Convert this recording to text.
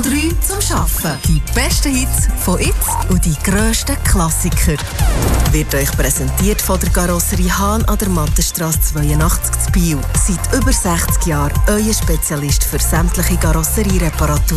3 zum Arbeiten. Die besten Hits von jetzt und die grössten Klassiker. Wird euch präsentiert von der Karosserie Hahn an der Mattenstrasse 82 zu Biel. Seit über 60 Jahren euer Spezialist für sämtliche Karosseriereparatur.